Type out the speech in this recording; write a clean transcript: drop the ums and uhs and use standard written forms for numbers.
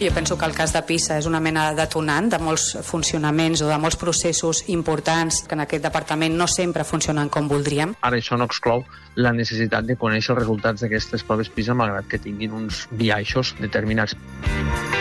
Jo penso que el cas de PISA és una mena de detonant de molts funcionaments o de molts processos importants que en aquest departament no sempre funcionen com voldríem. Ara això no exclou la necessitat de conèixer els resultats d'aquestes proves PISA malgrat que tinguin uns biaixos determinats.